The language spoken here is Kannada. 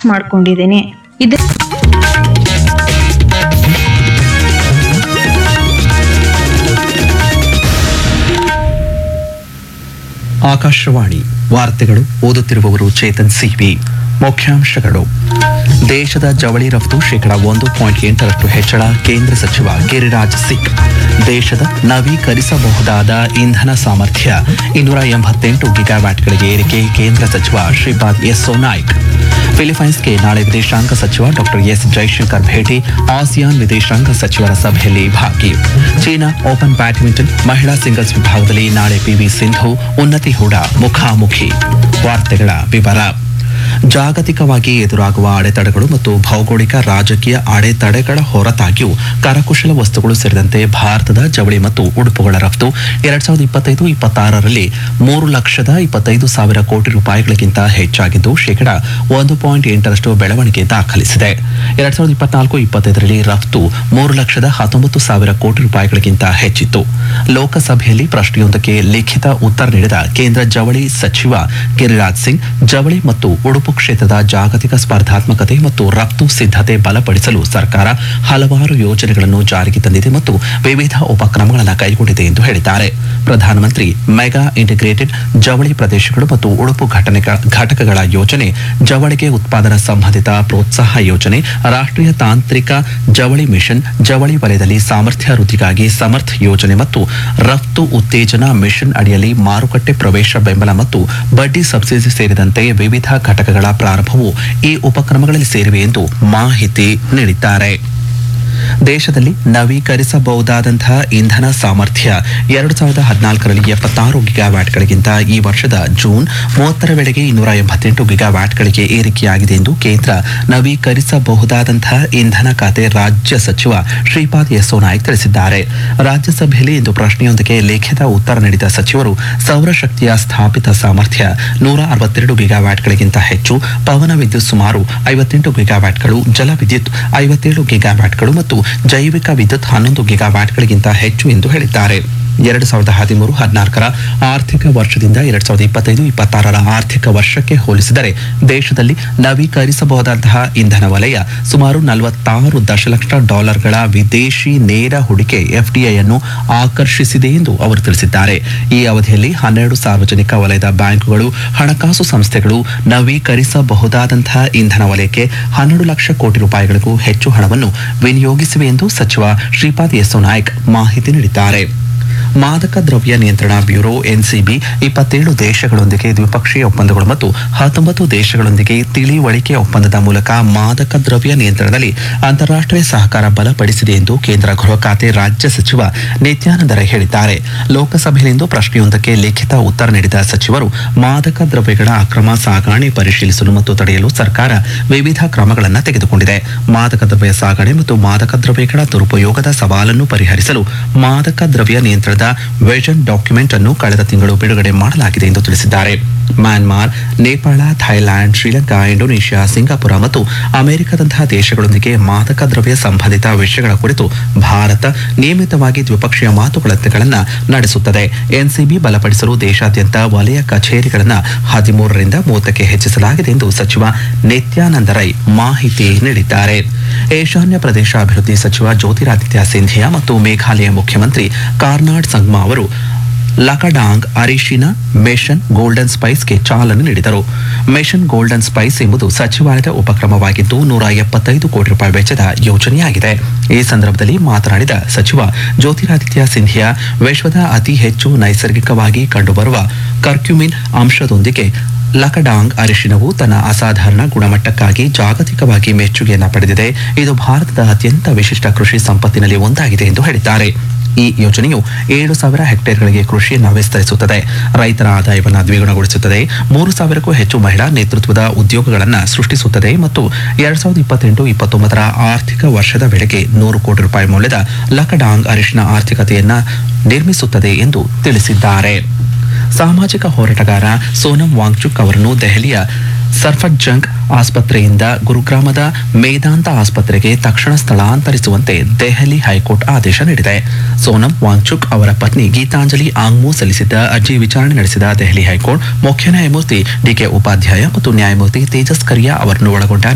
ಮಾಡ್ಕೊಂಡಿದ್ದೇನೆ. ಇದು ಆಕಾಶವಾಣಿ ವಾರ್ತೆಗಳು ಓದುತ್ತಿರುವವರು ಚೇತನ್ ಸಿವಿ. ಮುಖ್ಯಾಂಶಗಳು: ದೇಶದ ಜವಳಿ ರಫ್ತು ಶೇಕಡಾ 1.8ರಷ್ಟು ಹೆಚ್ಚಳ, ಕೇಂದ್ರ ಸಚಿವ ಗಿರಿರಾಜ್ ಸಿಂಗ್. ದೇಶದ ನವೀಕರಿಸಬಹುದಾದ ಇಂಧನ ಸಾಮರ್ಥ್ಯ 288 ಗಿಗಾವ್ಯಾಟ್ಗಳಿಗೆ ಏರಿಕೆ, ಕೇಂದ್ರ ಸಚಿವ ಶ್ರೀಪಾದ್ ಯೆಸ್ಸೋ ನಾಯ್ಕ್. ಫಿಲಿಪೈನ್ಸ್ಗೆ ನಾಳೆ ವಿದೇಶಾಂಗ ಸಚಿವ ಡಾಕ್ಟರ್ ಎಸ್ ಜೈಶಂಕರ್ ಭೇಟಿ, ಆಸಿಯಾನ್ ವಿದೇಶಾಂಗ ಸಚಿವರ ಸಭೆಯಲ್ಲಿ ಭಾಗಿ. ಚೀನಾ ಓಪನ್ ಬ್ಯಾಡ್ಮಿಂಟನ್ ಮಹಿಳಾ ಸಿಂಗಲ್ಸ್ ವಿಭಾಗದಲ್ಲಿ ನಾಳೆ ಪಿವಿ ಸಿಂಧು ಉನ್ನತಿ ಹೂಡಾ ಮುಖಾಮುಖಿ. ವಾರ್ತೆಗಳ ವಿವರ. ಜಾಗತಿಕವಾಗಿ ಎದುರಾಗುವ ಅಡೆತಡೆಗಳು ಮತ್ತು ಭೌಗೋಳಿಕ ರಾಜಕೀಯ ಅಡೆತಡೆಗಳ ಹೊರತಾಗಿಯೂ ಕರಕುಶಲ ವಸ್ತುಗಳು ಸೇರಿದಂತೆ ಭಾರತದ ಜವಳಿ ಮತ್ತು ಉಡುಪುಗಳ ರಫ್ತು 2025-26ರಲ್ಲಿ 3,25,000 ಕೋಟಿ ರೂಪಾಯಿಗಳಿಗಿಂತ ಹೆಚ್ಚಾಗಿದ್ದು ಶೇಕಡಾ 1.8ರಷ್ಟು ಬೆಳವಣಿಗೆ ದಾಖಲಿಸಿದೆ. 2024-25ರಲ್ಲಿ ರಫ್ತು 3,19,000 ಕೋಟಿ ರೂಪಾಯಿಗಳಿಗಿಂತ ಹೆಚ್ಚಿತ್ತು. ಲೋಕಸಭೆಯಲ್ಲಿ ಪ್ರಶ್ನೆಯೊಂದಕ್ಕೆ ಲಿಖಿತ ಉತ್ತರ ನೀಡಿದ ಕೇಂದ್ರ ಜವಳಿ ಸಚಿವ ಗಿರಿರಾಜ್ ಸಿಂಗ್, ಜವಳಿ ಮತ್ತು ಉಡುಪು ಕ್ಷೇತ್ರದ ಜಾಗತಿಕ ಸ್ಪರ್ಧಾತ್ಮಕತೆ ಮತ್ತು ರಫ್ತು ಸಿದ್ಧತೆ ಬಲಪಡಿಸಲು ಸರ್ಕಾರ ಹಲವಾರು ಯೋಜನೆಗಳನ್ನು ಜಾರಿಗೆ ತಂದಿದೆ ಮತ್ತು ವಿವಿಧ ಉಪಕ್ರಮಗಳನ್ನು ಕೈಗೊಂಡಿದೆ ಎಂದು ಹೇಳಿದ್ದಾರೆ. ಪ್ರಧಾನಮಂತ್ರಿ ಮೆಗಾ ಇಂಟಿಗ್ರೇಟೆಡ್ ಜವಳಿ ಪ್ರದೇಶಗಳು ಮತ್ತು ಉಡುಪು ಘಟಕಗಳ ಯೋಜನೆ, ಜವಳಿಗೆ ಉತ್ಪಾದನಾ ಸಂಬಂಧಿತ ಪ್ರೋತ್ಸಾಹ ಯೋಜನೆ, ರಾಷ್ಟ್ರೀಯ ತಾಂತ್ರಿಕ ಜವಳಿ ಮಿಷನ್, ಜವಳಿ ವಲಯದಲ್ಲಿ ಸಾಮರ್ಥ್ಯ ವೃದ್ಧಿಗಾಗಿ ಸಮರ್ಥ್ ಯೋಜನೆ ಮತ್ತು ರಫ್ತು ಉತ್ತೇಜನ ಮಿಷನ್ ಅಡಿಯಲ್ಲಿ ಮಾರುಕಟ್ಟೆ ಪ್ರವೇಶ ಬೆಂಬಲ ಮತ್ತು ಬಡ್ಡಿ ಸಬ್ಸಿಡಿ ಸೇರಿದಂತೆ ವಿವಿಧ ಘಟಕಗಳ ಪ್ರಾರಂಭವು ಈ ಉಪಕ್ರಮಗಳಲ್ಲಿ ಸೇರಿವೆ ಎಂದು ಮಾಹಿತಿ ನೀಡಿದ್ದಾರೆ. ದೇಶದಲ್ಲಿ ನವೀಕರಿಸಬಹುದಾದಂತಹ ಇಂಧನ ಸಾಮರ್ಥ್ಯ 2014ರಲ್ಲಿ 76 ಗಿಗಾವ್ಯಾಟ್ಗಳಿಗಿಂತ ಈ ವರ್ಷದ ಜೂನ್ 30ರ ವೇಳೆಗೆ 288 ಗಿಗಾವ್ಯಾಟ್ಗಳಿಗೆ ಏರಿಕೆಯಾಗಿದೆ ಎಂದು ಕೇಂದ್ರ ನವೀಕರಿಸಬಹುದಾದಂತಹ ಇಂಧನ ಖಾತೆ ರಾಜ್ಯ ಸಚಿವ ಶ್ರೀಪಾದ್ ಯೆಸ್ಸೋ ನಾಯ್ಕ್ ತಿಳಿಸಿದ್ದಾರೆ. ರಾಜ್ಯಸಭೆಯಲ್ಲಿ ಇಂದು ಪ್ರಶ್ನೆಯೊಂದಕ್ಕೆ ಲಿಖಿತ ಉತ್ತರ ನೀಡಿದ ಸಚಿವರು, ಸೌರಶಕ್ತಿಯ ಸ್ಥಾಪಿತ ಸಾಮರ್ಥ್ಯ 162 ಗಿಗಾವ್ಯಾಟ್ಗಳಿಗಿಂತ ಹೆಚ್ಚು, ಪವನ ವಿದ್ಯುತ್ ಸುಮಾರು 58 ಗಿಗಾವ್ಯಾಟ್ಗಳು, ಜಲ ವಿದ್ಯುತ್ 57 ಗಿಗಾವ್ಯಾಟ್ಗಳು ಮತ್ತು ಜೈವಿಕ ವಿದ್ಯುತ್ 11 ಗಿಗಾವ್ಯಾಟ್ಗಳಿಗಿಂತ ಹೆಚ್ಚು ಎಂದು ಹೇಳಿದ್ದಾರೆ. 2013-14ರ ಆರ್ಥಿಕ ವರ್ಷದಿಂದ 2025-26ರ ಆರ್ಥಿಕ ವರ್ಷಕ್ಕೆ ಹೋಲಿಸಿದರೆ ದೇಶದಲ್ಲಿ ನವೀಕರಿಸಬಹುದಾದಂತಹ ಇಂಧನ ವಲಯ ಸುಮಾರು $46 ದಶಲಕ್ಷ ವಿದೇಶಿ ನೇರ ಹೂಡಿಕೆ ಎಫ್ಡಿಐ ಅನ್ನು ಆಕರ್ಷಿಸಿದೆ ಎಂದು ಅವರು ತಿಳಿಸಿದ್ದಾರೆ. ಈ ಅವಧಿಯಲ್ಲಿ 12 ಸಾರ್ವಜನಿಕ ವಲಯದ ಬ್ಯಾಂಕುಗಳು, ಹಣಕಾಸು ಸಂಸ್ಥೆಗಳು ನವೀಕರಿಸಬಹುದಾದಂತಹ ಇಂಧನ ವಲಯಕ್ಕೆ 12 ಲಕ್ಷ ಕೋಟಿ ರೂಪಾಯಿಗಳಿಗೂ ಹೆಚ್ಚು ಹಣವನ್ನು ವಿನಿಯೋಗಿಸಿವೆ ಎಂದು ಸಚಿವ ಶ್ರೀಪಾದ್ ಯೆಸ್ಸೋ ನಾಯ್ಕ್ ಮಾಹಿತಿ ನೀಡಿದ್ದಾರೆ. ಮಾದಕ ದ್ರವ್ಯ ನಿಯಂತ್ರಣ ಬ್ಯೂರೋ ಎನ್ಸಿಬಿ 27 ದೇಶಗಳೊಂದಿಗೆ ದ್ವಿಪಕ್ಷೀಯ ಒಪ್ಪಂದಗಳು ಮತ್ತು 19 ದೇಶಗಳೊಂದಿಗೆ ತಿಳಿವಳಿಕೆ ಒಪ್ಪಂದದ ಮೂಲಕ ಮಾದಕ ದ್ರವ್ಯ ನಿಯಂತ್ರಣದಲ್ಲಿ ಅಂತಾರಾಷ್ಟ್ರೀಯ ಸಹಕಾರ ಬಲಪಡಿಸಿದೆ ಎಂದು ಕೇಂದ್ರ ಗೃಹ ಖಾತೆ ರಾಜ್ಯ ಸಚಿವ ನಿತ್ಯಾನಂದ ರೈ ಹೇಳಿದ್ದಾರೆ. ಲೋಕಸಭೆಯಲ್ಲಿಂದು ಪ್ರಶ್ನೆಯೊಂದಕ್ಕೆ ಲಿಖಿತ ಉತ್ತರ ನೀಡಿದ ಸಚಿವರು, ಮಾದಕ ದ್ರವ್ಯಗಳ ಅಕ್ರಮ ಸಾಗಣೆ ಪರಿಶೀಲಿಸಲು ಮತ್ತು ತಡೆಯಲು ಸರ್ಕಾರ ವಿವಿಧ ಕ್ರಮಗಳನ್ನು ತೆಗೆದುಕೊಂಡಿದೆ. ಮಾದಕ ದ್ರವ್ಯ ಸಾಗಣೆ ಮತ್ತು ಮಾದಕ ದ್ರವ್ಯಗಳ ದುರುಪಯೋಗದ ಸವಾಲನ್ನು ಪರಿಹರಿಸಲು ಮಾದಕ ದ್ರವ್ಯ ನಿಯಂತ್ರಣದ ವಿಷನ್ ಡಾಕ್ಯುಮೆಂಟ್ ಅನ್ನು ಕಳೆದ ತಿಂಗಳು ಬಿಡುಗಡೆ ಮಾಡಲಾಗಿದೆ ಎಂದು ತಿಳಿಸಿದ್ದಾರೆ. Myanmar, Nepal, Thailand, Sri Lanka, Indonesia, Singapore ಮತ್ತು ಅಮೆರಿಕದಂತಹ ದೇಶಗಳೊಂದಿಗೆ ಮಾದಕ ದ್ರವ್ಯ ಸಂಬಂಧಿತ ವಿಷಯಗಳ ಕುರಿತು ಭಾರತ ನಿಯಮಿತವಾಗಿ ದ್ವಿಪಕ್ಷೀಯ ಮಾತುಕತೆಗಳನ್ನು ನಡೆಸುತ್ತದೆ. ಎನ್ಸಿಬಿ ಬಲಪಡಿಸಲು ದೇಶಾದ್ಯಂತ ವಲಯ ಕಚೇರಿಗಳನ್ನು 13ರಿಂದ 30ಕ್ಕೆ ಹೆಚ್ಚಿಸಲಾಗಿದೆ ಎಂದು ಸಚಿವ ನಿತ್ಯಾನಂದ ರೈ ಮಾಹಿತಿ ನೀಡಿದ್ದಾರೆ. ಈಶಾನ್ಯ ಪ್ರದೇಶ ಅಭಿವೃದ್ಧಿ ಸಚಿವ ಜ್ಯೋತಿರಾದಿತ್ಯ ಸಿಂಧಿಯಾ ಮತ್ತು ಮೇಘಾಲಯ ಮುಖ್ಯಮಂತ್ರಿ ಕಾರ್ನಾಡ್ ಸಂಗ್ಮಾ ಅವರು ಲಕಡಾಂಗ್ ಅರಿಶಿನ ಮಿಷನ್ ಗೋಲ್ಡನ್ ಸ್ಪೈಸ್ಗೆ ಚಾಲನೆ ನೀಡಿದರು. ಮಿಷನ್ ಗೋಲ್ಡನ್ ಸ್ಪೈಸ್ ಎಂಬುದು ಸಚಿವಾಲಯದ ಉಪಕ್ರಮವಾಗಿದ್ದು 175 ಕೋಟಿ ರೂಪಾಯಿ ವೆಚ್ಚದ ಯೋಜನೆಯಾಗಿದೆ. ಈ ಸಂದರ್ಭದಲ್ಲಿ ಮಾತನಾಡಿದ ಸಚಿವ ಜ್ಯೋತಿರಾದಿತ್ಯ ಸಿಂಧಿಯಾ, ವಿಶ್ವದ ಅತಿ ಹೆಚ್ಚು ನೈಸರ್ಗಿಕವಾಗಿ ಕಂಡುಬರುವ ಕರ್ಕ್ಯುಮಿನ್ ಅಂಶದೊಂದಿಗೆ ಲಕಡಾಂಗ್ ಅರಿಶಿನವು ತನ್ನ ಅಸಾಧಾರಣ ಗುಣಮಟ್ಟಕ್ಕಾಗಿ ಜಾಗತಿಕವಾಗಿ ಮೆಚ್ಚುಗೆಯನ್ನು ಪಡೆದಿದೆ. ಇದು ಭಾರತದ ಅತ್ಯಂತ ವಿಶಿಷ್ಟ ಕೃಷಿ ಸಂಪತ್ತಿನಲ್ಲಿ ಒಂದಾಗಿದೆ ಎಂದು ಹೇಳಿದ್ದಾರೆ. ಈ ಯೋಜನೆಯು 7,000 ಹೆಕ್ಟೇರ್ಗಳಿಗೆ ಕೃಷಿಯನ್ನು ವಿಸ್ತರಿಸುತ್ತದೆ, ರೈತರ ಆದಾಯವನ್ನು ದ್ವಿಗುಣಗೊಳಿಸುತ್ತದೆ, 3,000ಕ್ಕೂ ಹೆಚ್ಚು ಮಹಿಳಾ ನೇತೃತ್ವದ ಉದ್ಯೋಗಗಳನ್ನು ಸೃಷ್ಟಿಸುತ್ತದೆ ಮತ್ತು 2028-29ರ ಆರ್ಥಿಕ ವರ್ಷದ ವೇಳೆಗೆ 100 ಕೋಟಿ ರೂಪಾಯಿ ಮೌಲ್ಯದ ಲಕಡಾಂಗ್ ಅರಿಶಿನ ಆರ್ಥಿಕತೆಯನ್ನು ನಿರ್ಮಿಸುತ್ತದೆ ಎಂದು ತಿಳಿಸಿದ್ದಾರೆ. ಸಾಮಾಜಿಕ ಹೋರಾಟಗಾರ ಸೋನಂ ವಾಂಗ್ಚುಕ್ ಅವರನ್ನು ದೆಹಲಿಯ ಸರ್ಫರ್ಜಂಗ್ ಆಸ್ಪತ್ರೆಯಿಂದ ಗುರುಗ್ರಾಮದ ಮೇದಾಂತ ಆಸ್ಪತ್ರೆಗೆ ತಕ್ಷಣ ಸ್ಥಳಾಂತರಿಸುವಂತೆ ದೆಹಲಿ ಹೈಕೋರ್ಟ್ ಆದೇಶ ನೀಡಿದೆ. ಸೋನಂ ವಾಂಗ್ಚುಕ್ ಅವರ ಪತ್ನಿ ಗೀತಾಂಜಲಿ ಆಂಗ್ಮೋ ಸಲ್ಲಿಸಿದ್ದ ಅರ್ಜಿ ವಿಚಾರಣೆ ನಡೆಸಿದ ದೆಹಲಿ ಹೈಕೋರ್ಟ್ ಮುಖ್ಯ ನ್ಯಾಯಮೂರ್ತಿ ಡಿಕೆ ಉಪಾಧ್ಯಾಯ ಮತ್ತು ನ್ಯಾಯಮೂರ್ತಿ ತೇಜಸ್ ಕರಿಯಾ ಅವರನ್ನು ಒಳಗೊಂಡ